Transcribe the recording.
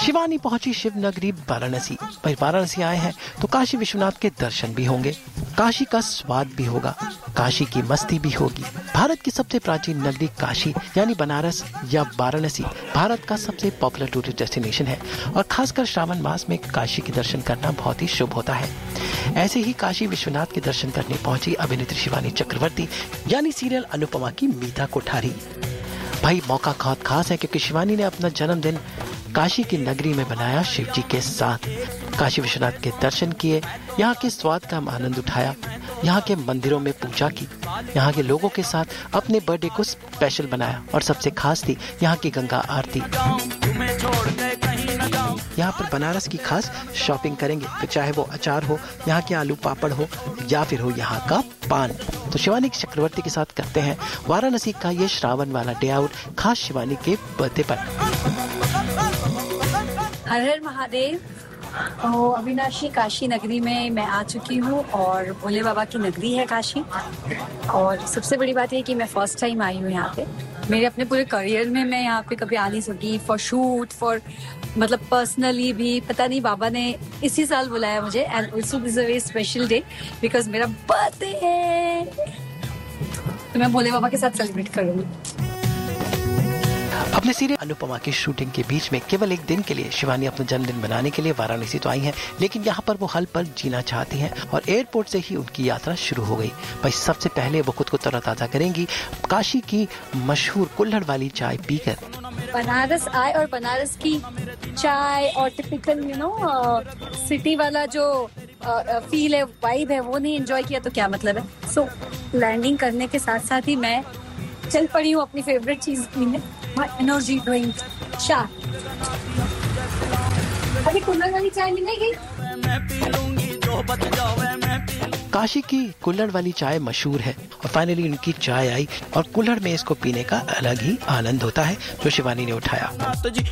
शिवानी पहुंची शिव नगरी वाराणसी। भाई वाराणसी आए हैं तो काशी विश्वनाथ के दर्शन भी होंगे, काशी का स्वाद भी होगा, काशी की मस्ती भी होगी। भारत की सबसे प्राचीन नगरी काशी यानी बनारस या वाराणसी भारत का सबसे पॉपुलर टूरिस्ट डेस्टिनेशन है और खासकर श्रावण मास में काशी के दर्शन करना बहुत ही शुभ होता है। ऐसे ही काशी विश्वनाथ के दर्शन करने पहुंची अभिनेत्री शिवानी चक्रवर्ती यानी सीरियल अनुपमा की मीता कोठारी। भाई मौका बहुत खास है क्योंकि शिवानी ने अपना जन्मदिन काशी की नगरी में बनाया शिव जी के साथ। काशी विश्वनाथ के दर्शन किए, यहाँ के स्वाद का आनंद उठाया, यहाँ के मंदिरों में पूजा की, यहाँ के लोगों के साथ अपने बर्थडे को स्पेशल बनाया और सबसे खास थी यहाँ की गंगा आरती। यहाँ पर बनारस की खास शॉपिंग करेंगे तो चाहे वो अचार हो, यहाँ के आलू पापड़ हो या फिर हो यहाँ का पान। तो शिवानी चक्रवर्ती के साथ करते हैं वाराणसी का ये श्रावण वाला डे आउट खास शिवानी के बर्थडे पर। हर हर महादेव। अविनाशी काशी नगरी में मैं आ चुकी हूँ और भोले बाबा की नगरी है काशी। और सबसे बड़ी बात है कि मैं फर्स्ट टाइम आई हूँ यहाँ पे। मेरे अपने पूरे करियर में मैं यहाँ पे कभी आ नहीं सकी फॉर शूट, फॉर मतलब पर्सनली भी। पता नहीं बाबा ने इसी साल बुलाया मुझे and also this a very special day because मेरा बर्थडे है, तो मैं भोले बाबा के साथ सेलिब्रेट करूँगी। अपने सीरियल अनुपमा की शूटिंग के बीच में केवल एक दिन के लिए शिवानी अपना जन्मदिन मनाने के लिए वाराणसी तो आई हैं, लेकिन यहाँ पर वो हल पल जीना चाहती हैं और एयरपोर्ट से ही उनकी यात्रा शुरू हो गई। भाई सबसे पहले वो खुद को तरोताजा करेंगी काशी की मशहूर कुल्हड़ वाली चाय पीकर। बनारस आए और बनारस की चाय और टिपिकल सिटी वाला जो फील है, वाइब है, वो नहीं एंजॉय किया तो क्या मतलब है। सो लैंडिंग करने के साथ साथ ही मैं चल पड़ी हूँ अपनी फेवरेट चीज पीने, एनर्जी ड्रिंक चाय। अभी कुल्हड़ वाली चाय मिलेगी। काशी की कुल्हड़ वाली चाय मशहूर है और फाइनली उनकी चाय आई और कुल्हड़ में इसको पीने का अलग ही आनंद होता है जो शिवानी ने उठाया।